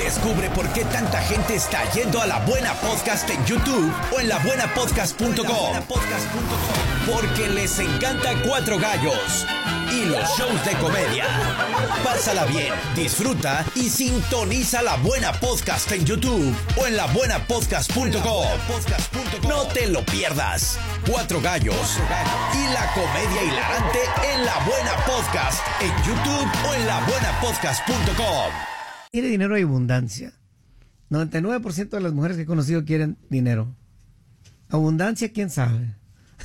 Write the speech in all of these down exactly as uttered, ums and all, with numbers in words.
Descubre por qué tanta gente está yendo a La Buena Podcast en YouTube o en la buena podcast punto com. Porque les encanta Cuatro Gallos y los shows de comedia. Pásala bien, disfruta y sintoniza La Buena Podcast en YouTube o en la buena podcast punto com. No te lo pierdas. Cuatro Gallos y la comedia hilarante en La Buena Podcast en YouTube o en la buena podcast punto com. Tiene dinero y abundancia. noventa y nueve por ciento de las mujeres que he conocido quieren dinero. Abundancia, quién sabe.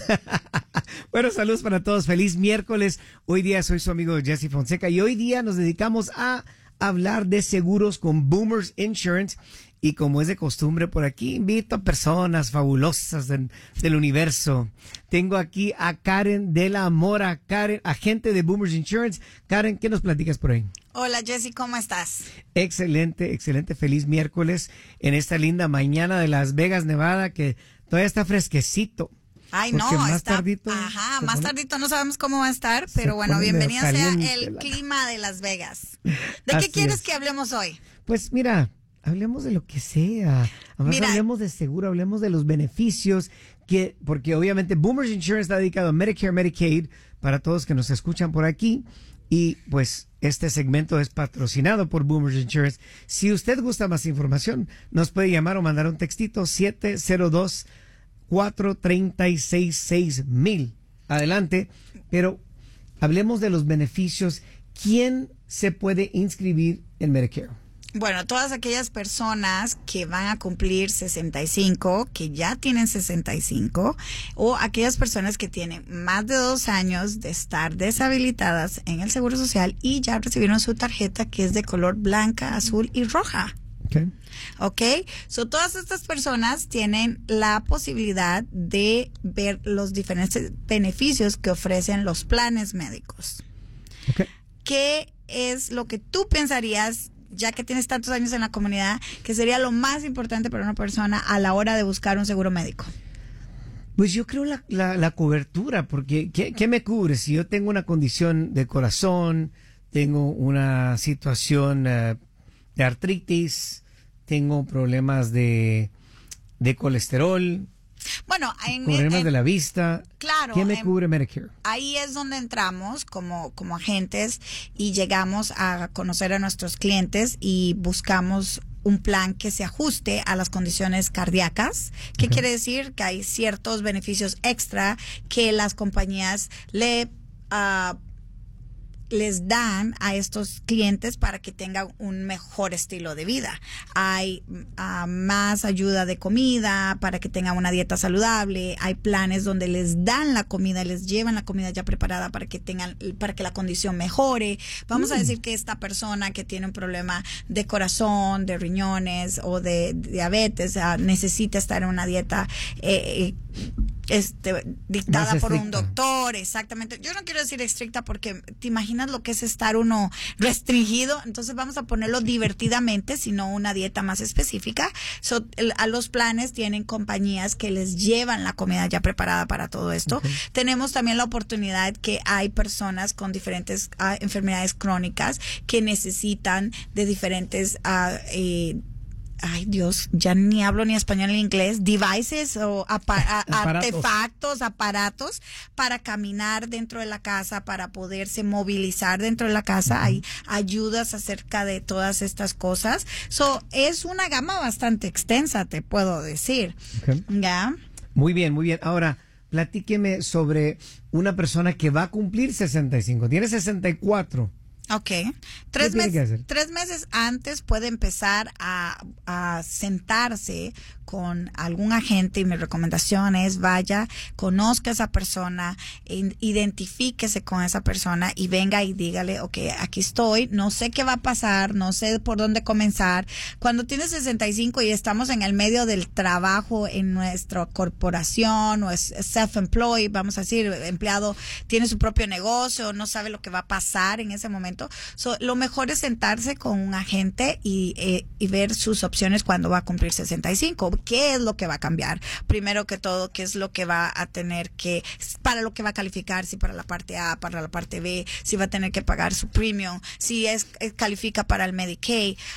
Bueno, saludos para todos. Feliz miércoles. Hoy día soy su amigo Jesse Fonseca y hoy día nos dedicamos a hablar de seguros con Boomers Insurance. Y como es de costumbre por aquí, invito a personas fabulosas del, del universo. Tengo aquí a Karen de la Mora. Karen, agente de Boomers Insurance. Karen, ¿qué nos platicas por ahí? Hola Jessy, ¿cómo estás? Excelente, excelente. Feliz miércoles en esta linda mañana de Las Vegas, Nevada, que todavía está fresquecito. Ay, no, más está, tardito. Ajá, más pone, tardito no sabemos cómo va a estar, pero bueno, bienvenida sea el la... clima de Las Vegas. ¿De Así qué quieres es. que hablemos hoy? Pues mira, hablemos de lo que sea. Además, Mira, hablemos de seguro, hablemos de los beneficios, que porque obviamente Boomers Insurance está dedicado a Medicare, Medicaid, para todos que nos escuchan por aquí. Y pues este segmento es patrocinado por Boomers Insurance. Si usted gusta más información, nos puede llamar o mandar un textito siete cero dos, cuatro tres seis, seis mil. Adelante, pero hablemos de los beneficios. ¿Quién se puede inscribir en Medicare? Bueno, todas aquellas personas que van a cumplir sesenta y cinco, que ya tienen sesenta y cinco, o aquellas personas que tienen más de dos años de estar deshabilitadas en el Seguro Social y ya recibieron su tarjeta que es de color blanca, azul y roja. Okay. Ok, so todas estas personas tienen la posibilidad de ver los diferentes beneficios que ofrecen los planes médicos. Okay. ¿Qué es lo que tú pensarías, ya que tienes tantos años en la comunidad, que sería lo más importante para una persona a la hora de buscar un seguro médico? Pues yo creo la, la, la cobertura, porque ¿qué, ¿qué me cubre? Si yo tengo una condición de corazón, tengo una situación uh, de artritis, tengo problemas de, de colesterol, bueno, en, problemas en, de la vista, claro, ¿qué me en, cubre Medicare? Ahí es donde entramos como, como agentes y llegamos a conocer a nuestros clientes y buscamos un plan que se ajuste a las condiciones cardíacas. ¿Qué Okay. quiere decir? Que hay ciertos beneficios extra que las compañías le uh, les dan a estos clientes para que tengan un mejor estilo de vida. Hay uh, más ayuda de comida para que tengan una dieta saludable. Hay planes donde les dan la comida, les llevan la comida ya preparada para que tengan, para que la condición mejore. Vamos mm. a decir que esta persona que tiene un problema de corazón, de riñones o de, de diabetes uh, necesita estar en una dieta eh, este dictada por un doctor, exactamente. Yo no quiero decir estricta porque te imaginas lo que es estar uno restringido, entonces vamos a ponerlo divertidamente, sino una dieta más específica. So, el, a los planes tienen compañías que les llevan la comida ya preparada para todo esto. Okay. Tenemos también la oportunidad que hay personas con diferentes uh, enfermedades crónicas que necesitan de diferentes uh, eh, ay Dios, ya ni hablo ni español ni inglés, devices o apa- a- aparatos. artefactos, aparatos para caminar dentro de la casa, para poderse movilizar dentro de la casa. Uh-huh. Hay ayudas acerca de todas estas cosas. So, es una gama bastante extensa, te puedo decir. Okay. ¿Ya? Muy bien, muy bien. Ahora, platíqueme sobre una persona que va a cumplir sesenta y cinco, tiene sesenta y cuatro. Ok. Tres, mes, tres meses antes puede empezar a, a sentarse con algún agente y mi recomendación es vaya, conozca a esa persona, identifíquese con esa persona y venga y dígale, ok, aquí estoy, no sé qué va a pasar, no sé por dónde comenzar. Cuando tienes sesenta y cinco y estamos en el medio del trabajo en nuestra corporación o es self-employed, vamos a decir, empleado tiene su propio negocio, no sabe lo que va a pasar en ese momento. So, lo mejor es sentarse con un agente y, eh, y ver sus opciones cuando va a cumplir sesenta y cinco. ¿Qué es lo que va a cambiar? Primero que todo, ¿qué es lo que va a tener que, para lo que va a calificar? Si para la parte A, para la parte B, si va a tener que pagar su premium, si es, califica para el Medicaid.